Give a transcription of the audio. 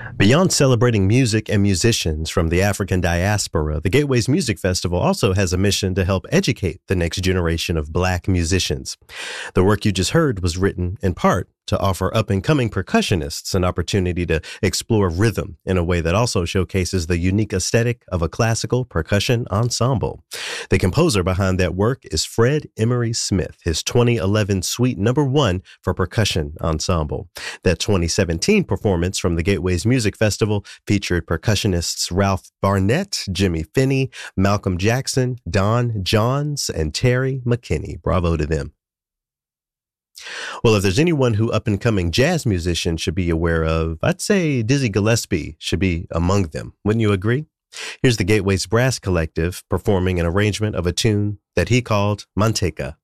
Beyond celebrating music and musicians from the African diaspora, the Gateways Music Festival also has a mission to help educate the next generation of Black musicians. The work you just heard was written in part to offer up-and-coming percussionists an opportunity to explore rhythm in a way that also showcases the unique aesthetic of a classical percussion ensemble. The composer behind that work is Fred Emery Smith, his 2011 Suite Number 1 for Percussion Ensemble. That 2017 performance from the Gateways Music Festival featured percussionists Ralph Barnett, Jimmy Finney, Malcolm Jackson, Don Johns, and Terry McKinney. Bravo to them. Well, if there's anyone who up-and-coming jazz musicians should be aware of, I'd say Dizzy Gillespie should be among them. Wouldn't you agree? Here's the Gateways Brass Collective performing an arrangement of a tune that he called Manteca.